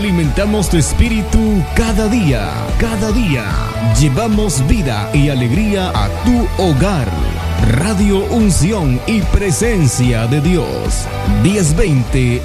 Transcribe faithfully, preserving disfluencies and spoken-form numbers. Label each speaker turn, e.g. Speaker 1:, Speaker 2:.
Speaker 1: Alimentamos tu espíritu cada día, cada día. Llevamos vida y alegría a tu hogar. Radio Unción y Presencia de Dios. diez veinte